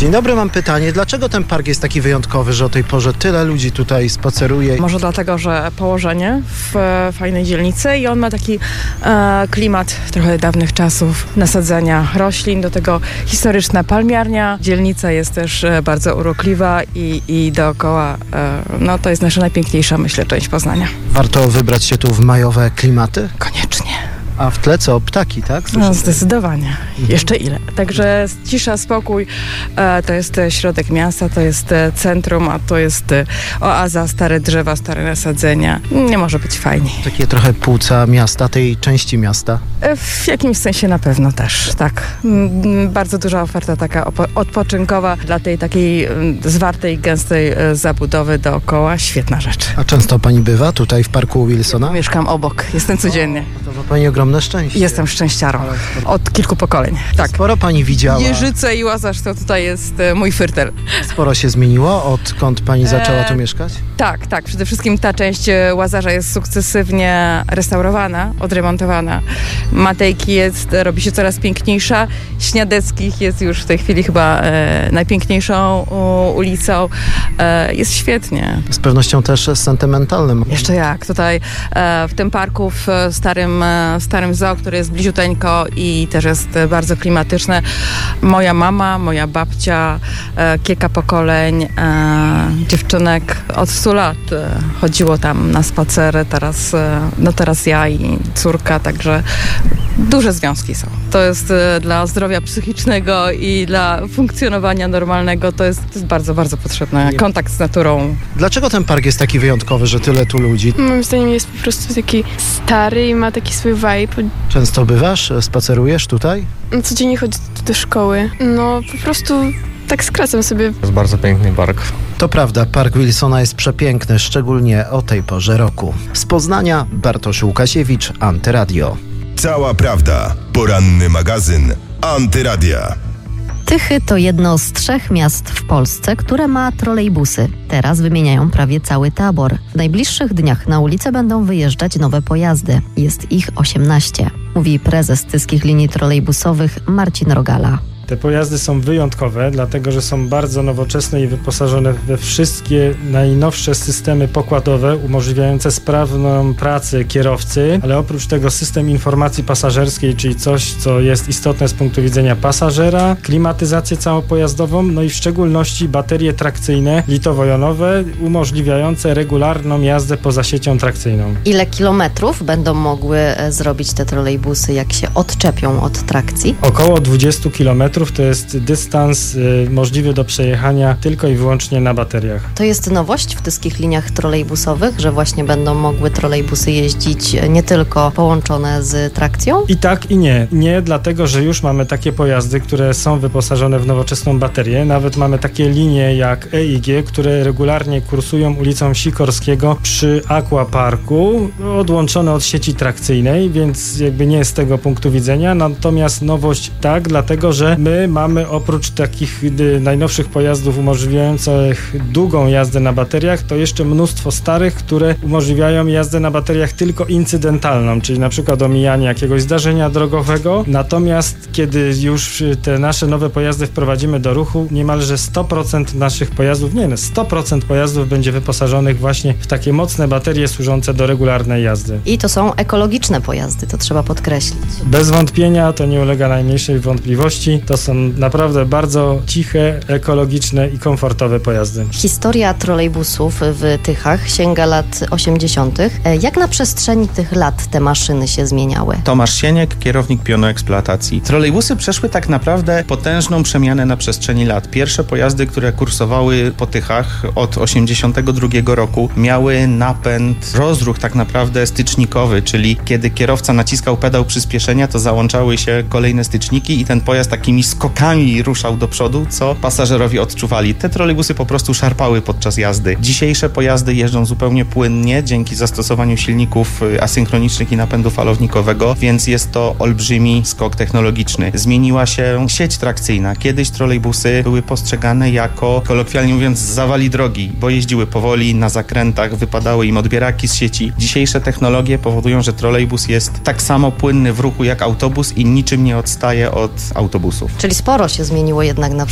Dzień dobry, mam pytanie. Dlaczego ten park jest taki wyjątkowy, że o tej porze tyle ludzi tutaj spaceruje? Może dlatego, że położenie w fajnej dzielnicy i on ma taki klimat trochę dawnych czasów, nasadzenia roślin, do tego historyczna palmiarnia. Dzielnica jest też bardzo urokliwa i dookoła, to jest nasza najpiękniejsza, myślę, część Poznania. Warto wybrać się tu w majowe klimaty? Koniecznie. A w tle co? Ptaki, tak? No, zdecydowanie. Jeszcze ile. Także cisza, spokój, to jest środek miasta, to jest centrum, a to jest oaza, stare drzewa, stare nasadzenia. Nie może być fajniej. Takie trochę płuca miasta, tej części miasta? W jakimś sensie na pewno też, tak. Bardzo duża oferta taka odpoczynkowa dla tej takiej zwartej, gęstej zabudowy dookoła. Świetna rzecz. A często pani bywa tutaj w parku Wilsona? Mieszkam obok, jestem codziennie. To ma pani ogromne szczęście. Jestem szczęściarą. Od kilku pokoleń. Tak. Sporo pani widziała. Jeżyce i Łazarz to tutaj jest mój fyrtel. Sporo się zmieniło, odkąd pani zaczęła tu mieszkać? Tak. Przede wszystkim ta część Łazarza jest sukcesywnie restaurowana, odremontowana. Matejki robi się coraz piękniejsza. Śniadeckich jest już w tej chwili chyba najpiękniejszą ulicą. Jest świetnie. Z pewnością też sentymentalnym. Jeszcze jak. Tutaj w tym parku, w starym zoo, który jest bliziuteńko i też jest bardzo klimatyczne. Moja mama, moja babcia, kilka pokoleń dziewczynek od 100 lat chodziło tam na spacery. Teraz ja i córka, także duże związki są. To jest dla zdrowia psychicznego i dla funkcjonowania normalnego, to jest bardzo, bardzo potrzebne. Kontakt z naturą. Dlaczego ten park jest taki wyjątkowy, że tyle tu ludzi? Moim zdaniem jest po prostu taki stary i ma taki swój vibe. Często bywasz? Spacerujesz tutaj? Codziennie chodzę do szkoły. Po prostu tak skracam sobie. To jest bardzo piękny park. To prawda, park Wilsona jest przepiękny, szczególnie o tej porze roku. Z Poznania Bartosz Łukasiewicz, Antyradio. Cała prawda. Poranny magazyn Antyradia. Tychy to jedno z 3 miast w Polsce, które ma trolejbusy. Teraz wymieniają prawie cały tabor. W najbliższych dniach na ulicę będą wyjeżdżać nowe pojazdy. Jest ich 18, mówi prezes Tyskich Linii Trolejbusowych Marcin Rogala. Te pojazdy są wyjątkowe, dlatego że są bardzo nowoczesne i wyposażone we wszystkie najnowsze systemy pokładowe umożliwiające sprawną pracę kierowcy, ale oprócz tego system informacji pasażerskiej, czyli coś, co jest istotne z punktu widzenia pasażera, klimatyzację całopojazdową, i w szczególności baterie trakcyjne litowo-jonowe umożliwiające regularną jazdę poza siecią trakcyjną. Ile kilometrów będą mogły zrobić te trolejbusy, jak się odczepią od trakcji? Około 20 kilometrów to jest dystans możliwy do przejechania tylko i wyłącznie na bateriach. To jest nowość w Tyskich Liniach Trolejbusowych, że właśnie będą mogły trolejbusy jeździć nie tylko połączone z trakcją? I tak i nie. Nie, dlatego że już mamy takie pojazdy, które są wyposażone w nowoczesną baterię. Nawet mamy takie linie jak EIG, które regularnie kursują ulicą Sikorskiego przy Aquaparku, odłączone od sieci trakcyjnej, więc jakby nie z tego punktu widzenia. Natomiast nowość tak, dlatego że my mamy oprócz takich najnowszych pojazdów umożliwiających długą jazdę na bateriach, to jeszcze mnóstwo starych, które umożliwiają jazdę na bateriach tylko incydentalną, czyli na przykład omijanie jakiegoś zdarzenia drogowego. Natomiast kiedy już te nasze nowe pojazdy wprowadzimy do ruchu, niemalże 100% naszych pojazdów, 100% pojazdów będzie wyposażonych właśnie w takie mocne baterie służące do regularnej jazdy. I to są ekologiczne pojazdy, to trzeba podkreślić. Bez wątpienia, to nie ulega najmniejszej wątpliwości. To są naprawdę bardzo ciche, ekologiczne i komfortowe pojazdy. Historia trolejbusów w Tychach sięga lat 80. Jak na przestrzeni tych lat te maszyny się zmieniały? Tomasz Sieniek, kierownik pionu eksploatacji. Trolejbusy przeszły tak naprawdę potężną przemianę na przestrzeni lat. Pierwsze pojazdy, które kursowały po Tychach od 82 roku, miały napęd, rozruch tak naprawdę stycznikowy, czyli kiedy kierowca naciskał pedał przyspieszenia, to załączały się kolejne styczniki i ten pojazd takimi skokami ruszał do przodu, co pasażerowie odczuwali. Te trolejbusy po prostu szarpały podczas jazdy. Dzisiejsze pojazdy jeżdżą zupełnie płynnie dzięki zastosowaniu silników asynchronicznych i napędu falownikowego, więc jest to olbrzymi skok technologiczny. Zmieniła się sieć trakcyjna. Kiedyś trolejbusy były postrzegane jako, kolokwialnie mówiąc, zawali drogi, bo jeździły powoli, na zakrętach, wypadały im odbieraki z sieci. Dzisiejsze technologie powodują, że trolejbus jest tak samo płynny w ruchu jak autobus i niczym nie odstaje od autobusów. Czyli sporo się zmieniło jednak na